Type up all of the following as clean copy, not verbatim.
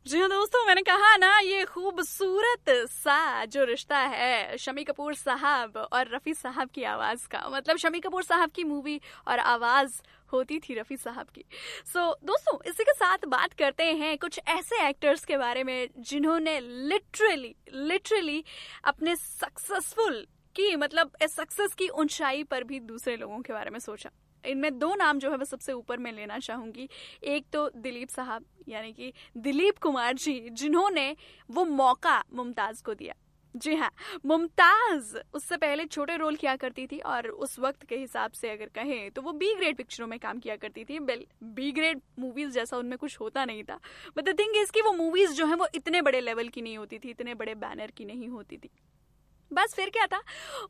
जी हाँ दोस्तों, मैंने कहा ना, ये खूबसूरत सा जो रिश्ता है शम्मी कपूर साहब और रफ़ी साहब की आवाज़ का, मतलब शम्मी कपूर साहब की मूवी और आवाज़ होती थी रफ़ी साहब की। दोस्तों, इसी के साथ बात करते हैं कुछ ऐसे एक्टर्स के बारे में जिन्होंने लिटरली लिटरली अपने सक्सेसफुल की, मतलब सक्सेस की ऊंचाई पर भी दूसरे लोगों के बारे में सोचा। इनमें दो नाम जो है वो सबसे ऊपर मैं लेना चाहूंगी। एक तो दिलीप साहब, यानी कि दिलीप कुमार जी, जिन्होंने वो मौका मुमताज को दिया। जी हाँ, मुमताज उससे पहले छोटे रोल किया करती थी और उस वक्त के हिसाब से अगर कहें तो वो बी ग्रेड पिक्चरों में काम किया करती थी। बी ग्रेड मूवीज जैसा उनमें कुछ होता नहीं था, बट द थिंग इज कि वो मूवीज जो है वो इतने बड़े लेवल की नहीं होती थी, इतने बड़े बैनर की नहीं होती थी। बस फिर क्या था,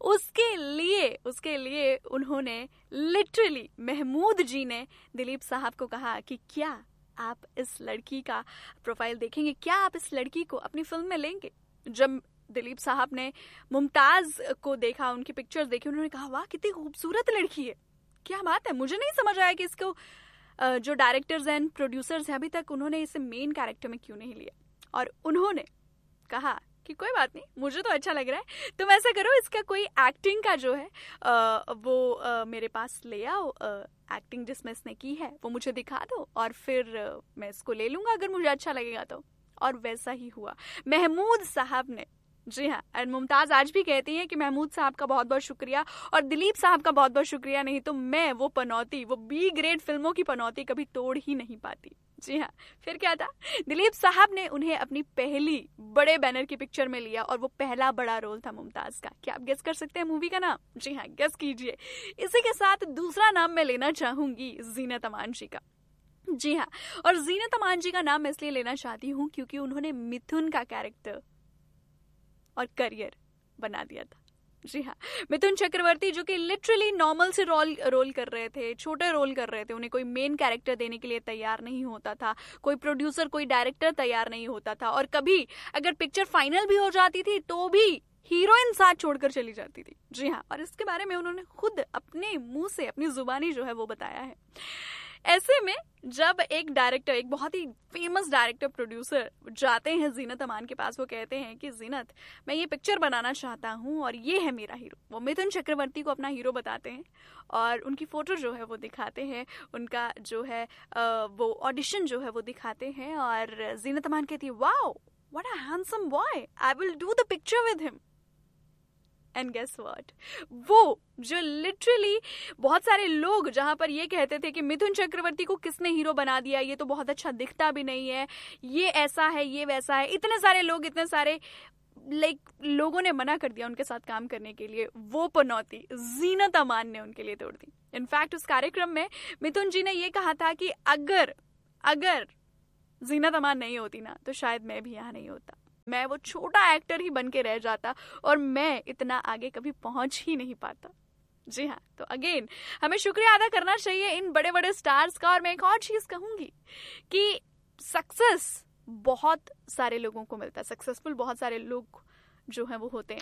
उसके लिए उन्होंने लिटरली, महमूद जी ने दिलीप साहब को कहा कि क्या आप इस लड़की का प्रोफाइल देखेंगे, क्या आप इस लड़की को अपनी फिल्म में लेंगे। जब दिलीप साहब ने मुमताज को देखा, उनकी पिक्चर्स देखी, उन्होंने कहा वाह कितनी खूबसूरत लड़की है, क्या बात है। मुझे नहीं समझ आया कि इसको जो डायरेक्टर्स एंड प्रोड्यूसर्स हैं अभी तक उन्होंने इसे मेन कैरेक्टर में क्यों नहीं लिया। और उन्होंने कहा कि कोई बात नहीं, मुझे तो अच्छा लग रहा है, तुम ऐसा करो, इसका कोई एक्टिंग का जो है वो मेरे पास ले आओ, एक्टिंग जिसमें इसने की है वो मुझे दिखा दो और फिर मैं इसको ले लूंगा अगर मुझे अच्छा लगेगा तो। और वैसा ही हुआ महमूद साहब ने। जी हाँ, और मुमताज आज भी कहती हैं कि महमूद साहब का बहुत बहुत शुक्रिया और दिलीप साहब का बहुत बहुत शुक्रिया, नहीं तो मैं वो पनौती, वो बी ग्रेड फिल्मों की पनौती कभी तोड़ ही नहीं पाती। जी हाँ, फिर क्या था, दिलीप साहब ने उन्हें अपनी पहली बड़े बैनर की पिक्चर में लिया और वो पहला बड़ा रोल था मुमताज का। क्या आप गेस कर सकते हैं मूवी का नाम? जी हाँ, गेस कीजिए। इसी के साथ दूसरा नाम मैं लेना चाहूंगी जीनत अमान जी का। जी हाँ, और जीनत अमान जी का नाम मैं इसलिए लेना चाहती हूँ क्योंकि उन्होंने मिथुन का कैरेक्टर और करियर बना दिया था। जी हाँ, मिथुन चक्रवर्ती जो कि लिटरली नॉर्मल से रोल कर रहे थे, छोटे रोल कर रहे थे, उन्हें कोई मेन कैरेक्टर देने के लिए तैयार नहीं होता था, कोई प्रोड्यूसर कोई डायरेक्टर तैयार नहीं होता था, और कभी अगर पिक्चर फाइनल भी हो जाती थी तो भी हीरोइन साथ छोड़कर चली जाती थी। जी हाँ, और इसके बारे में उन्होंने खुद अपने मुंह से, अपनी जुबानी जो है वो बताया है। ऐसे में जब एक डायरेक्टर, एक बहुत ही फेमस डायरेक्टर प्रोड्यूसर जाते हैं जीनत अमान के पास, वो कहते हैं कि जीनत, मैं ये पिक्चर बनाना चाहता हूँ और ये है मेरा हीरो। वो मिथुन चक्रवर्ती को अपना हीरो बताते हैं और उनकी फोटो जो है वो दिखाते हैं, उनका जो है वो ऑडिशन जो है वो दिखाते हैं, और जीनत अमान कहती है wow what a handsome boy, I will do the picture with him. And guess what, वो जो लिटरली बहुत सारे लोग जहां पर ये कहते थे कि मिथुन चक्रवर्ती को किसने हीरो बना दिया, ये तो बहुत अच्छा दिखता भी नहीं है, ये ऐसा है, ये वैसा है, इतने सारे लोग, इतने सारे लोगों ने मना कर दिया उनके साथ काम करने के लिए, वो पनौती जीनत अमान ने उनके लिए तोड़ दी। इनफैक्ट उस कार्यक्रम में मिथुन जी ने ये कहा था कि अगर जीनत अमान नहीं होती ना तो शायद मैं भी यहाँ नहीं होता, मैं वो छोटा एक्टर ही बन के रह जाता और मैं इतना आगे कभी पहुंच ही नहीं पाता। जी हाँ, तो अगेन हमें शुक्रिया अदा करना चाहिए इन बड़े बड़े स्टार्स का। और मैं एक और चीज कहूंगी कि सक्सेस बहुत सारे लोगों को मिलता है, सक्सेसफुल बहुत सारे लोग जो हैं वो होते हैं,